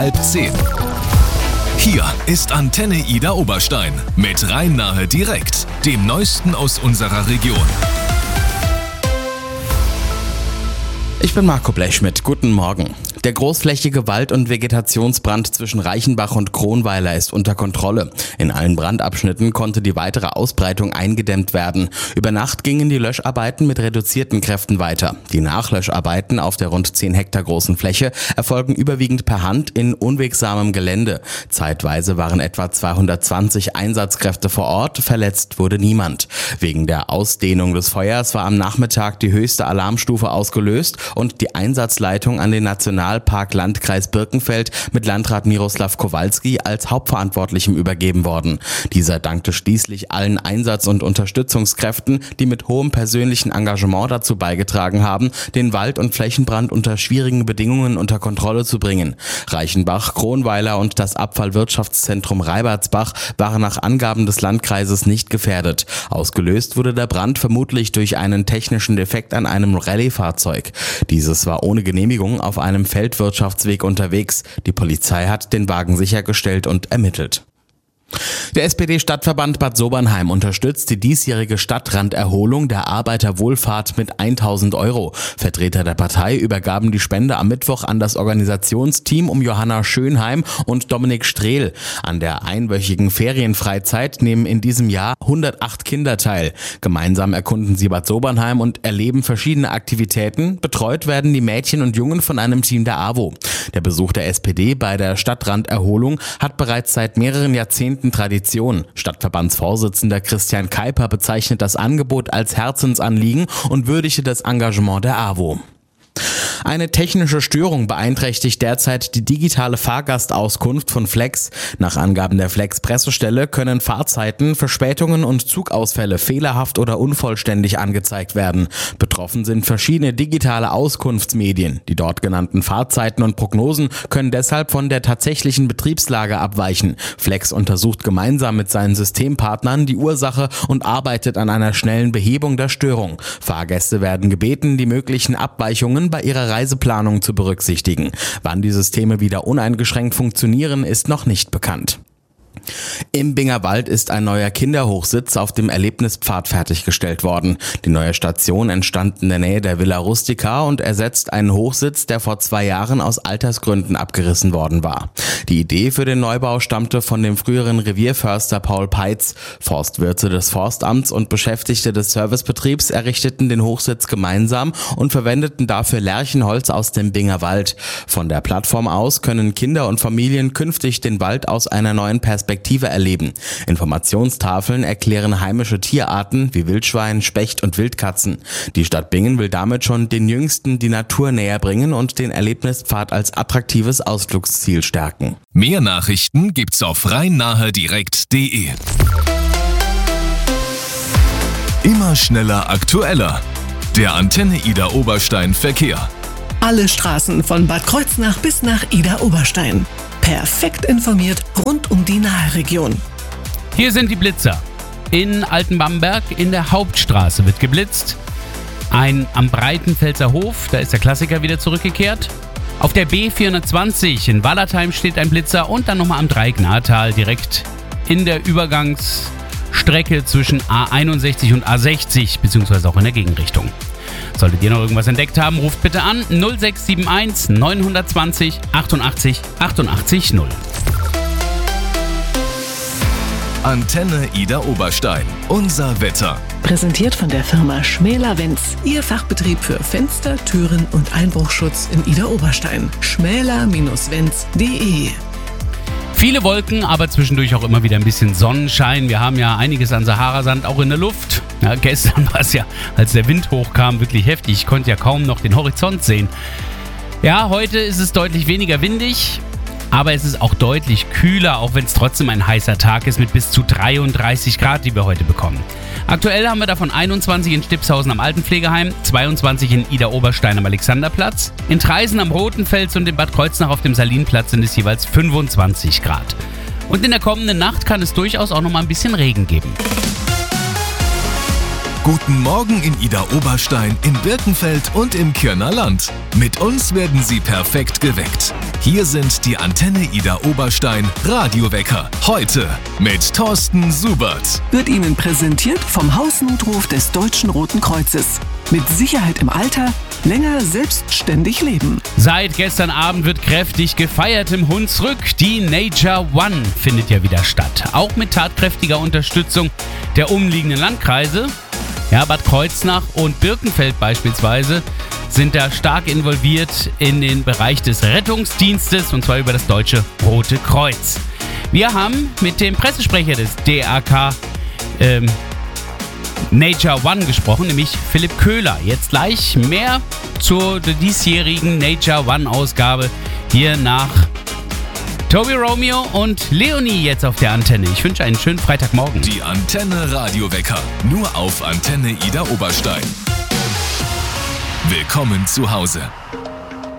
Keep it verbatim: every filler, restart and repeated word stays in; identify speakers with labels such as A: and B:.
A: Halb zehn. Hier ist Antenne Ida Oberstein mit Rhein-Nahe direkt, dem Neuesten aus unserer Region.
B: Ich bin Marco Blechschmidt. Guten Morgen. Der großflächige Wald- und Vegetationsbrand zwischen Reichenbach und Kronweiler ist unter Kontrolle. In allen Brandabschnitten konnte die weitere Ausbreitung eingedämmt werden. Über Nacht gingen die Löscharbeiten mit reduzierten Kräften weiter. Die Nachlöscharbeiten auf der rund zehn Hektar großen Fläche erfolgen überwiegend per Hand in unwegsamem Gelände. Zeitweise waren etwa zweihundertzwanzig Einsatzkräfte vor Ort, verletzt wurde niemand. Wegen der Ausdehnung des Feuers war am Nachmittag die höchste Alarmstufe ausgelöst und die Einsatzleitung an den Nationalpark Landkreis Birkenfeld mit Landrat Miroslav Kowalski als Hauptverantwortlichem übergeben worden. Dieser dankte schließlich allen Einsatz- und Unterstützungskräften, die mit hohem persönlichen Engagement dazu beigetragen haben, den Wald- und Flächenbrand unter schwierigen Bedingungen unter Kontrolle zu bringen. Reichenbach, Kronweiler und das Abfallwirtschaftszentrum Reibertsbach waren nach Angaben des Landkreises nicht gefährdet. Ausgelöst wurde der Brand vermutlich durch einen technischen Defekt an einem Rallye-Fahrzeug. Dieses war ohne Genehmigung auf einem Feldwirtschaftsweg unterwegs. Die Polizei hat den Wagen sichergestellt und ermittelt. Der S P D-Stadtverband Bad Sobernheim unterstützt die diesjährige Stadtranderholung der Arbeiterwohlfahrt mit tausend Euro. Vertreter der Partei übergaben die Spende am Mittwoch an das Organisationsteam um Johanna Schönheim und Dominik Strehl. An der einwöchigen Ferienfreizeit nehmen in diesem Jahr hundertacht Kinder teil. Gemeinsam erkunden sie Bad Sobernheim und erleben verschiedene Aktivitäten. Betreut werden die Mädchen und Jungen von einem Team der A W O. Der Besuch der S P D bei der Stadtranderholung hat bereits seit mehreren Jahrzehnten Tradition. Stadtverbandsvorsitzender Christian Keiper bezeichnet das Angebot als Herzensanliegen und würdigte das Engagement der A W O. Eine technische Störung beeinträchtigt derzeit die digitale Fahrgastauskunft von Flex. Nach Angaben der Flex-Pressestelle können Fahrzeiten, Verspätungen und Zugausfälle fehlerhaft oder unvollständig angezeigt werden. Betroffen sind verschiedene digitale Auskunftsmedien. Die dort genannten Fahrzeiten und Prognosen können deshalb von der tatsächlichen Betriebslage abweichen. Flex untersucht gemeinsam mit seinen Systempartnern die Ursache und arbeitet an einer schnellen Behebung der Störung. Fahrgäste werden gebeten, die möglichen Abweichungen bei ihrer Reiseplanung zu berücksichtigen. Wann die Systeme wieder uneingeschränkt funktionieren, ist noch nicht bekannt. Im Bingerwald ist ein neuer Kinderhochsitz auf dem Erlebnispfad fertiggestellt worden. Die neue Station entstand in der Nähe der Villa Rustica und ersetzt einen Hochsitz, der vor zwei Jahren aus Altersgründen abgerissen worden war. Die Idee für den Neubau stammte von dem früheren Revierförster Paul Peitz. Forstwirte des Forstamts und Beschäftigte des Servicebetriebs errichteten den Hochsitz gemeinsam und verwendeten dafür Lärchenholz aus dem Bingerwald. Von der Plattform aus können Kinder und Familien künftig den Wald aus einer neuen Perspektive erleben. Informationstafeln erklären heimische Tierarten wie Wildschwein, Specht und Wildkatzen. Die Stadt Bingen will damit schon den Jüngsten die Natur näher bringen und den Erlebnispfad als attraktives Ausflugsziel stärken.
A: Mehr Nachrichten gibt's auf rhein-nahe direkt punkt de. Immer schneller, aktueller. Der Antenne Ida Oberstein Verkehr.
C: Alle Straßen von Bad Kreuznach bis nach Ida Oberstein. Perfekt informiert rund um die Nahe-Region.
D: Hier sind die Blitzer. In Altenbamberg in der Hauptstraße wird geblitzt. Ein am Breitenfelser Hof, da ist der Klassiker wieder zurückgekehrt. Auf der B vierhundertzwanzig in Wallertheim steht ein Blitzer und dann nochmal am Dreieck-Nahtal direkt in der Übergangsstrecke zwischen A einundsechzig und A sechzig, beziehungsweise auch in der Gegenrichtung. Solltet ihr noch irgendwas entdeckt haben, ruft bitte an null sechs sieben eins neun zwei null achtundachtzig achtundachtzig null.
A: Antenne Ida Oberstein. Unser Wetter.
C: Präsentiert von der Firma Schmäler-Wenz. Ihr Fachbetrieb für Fenster, Türen und Einbruchschutz in Ida Oberstein. schmäler Wenz punkt de.
D: Viele Wolken, aber zwischendurch auch immer wieder ein bisschen Sonnenschein. Wir haben ja einiges an Saharasand auch in der Luft. Ja, gestern war es ja, als der Wind hochkam, wirklich heftig. Ich konnte ja kaum noch den Horizont sehen. Ja, heute ist es deutlich weniger windig, aber es ist auch deutlich kühler, auch wenn es trotzdem ein heißer Tag ist mit bis zu dreiunddreißig Grad, die wir heute bekommen. Aktuell haben wir davon einundzwanzig in Stipshausen am Altenpflegeheim, zweiundzwanzig in Ida Oberstein am Alexanderplatz, in Traisen am Rotenfels und in Bad Kreuznach auf dem Salinplatz sind es jeweils fünfundzwanzig Grad. Und in der kommenden Nacht kann es durchaus auch noch mal ein bisschen Regen geben.
A: Guten Morgen in Idar-Oberstein, in Birkenfeld und im Kirner Land. Mit uns werden Sie perfekt geweckt. Hier sind die Antenne Idar-Oberstein Radiowecker. Heute mit Thorsten Subert.
C: Wird Ihnen präsentiert vom Hausnotruf des Deutschen Roten Kreuzes. Mit Sicherheit im Alter, länger selbstständig leben.
D: Seit gestern Abend wird kräftig gefeiert im Hunsrück. Die Nature One findet ja wieder statt. Auch mit tatkräftiger Unterstützung der umliegenden Landkreise. Ja, Bad Kreuznach und Birkenfeld beispielsweise sind da stark involviert in den Bereich des Rettungsdienstes, und zwar über das Deutsche Rote Kreuz. Wir haben mit dem Pressesprecher des D R K ähm, Nature One gesprochen, nämlich Philipp Köhler. Jetzt gleich mehr zur diesjährigen Nature One Ausgabe hier nach Toby Romeo und Leonie jetzt auf der Antenne. Ich wünsche einen schönen Freitagmorgen.
A: Die Antenne Radiowecker, nur auf Antenne Idar-Oberstein. Willkommen zu Hause.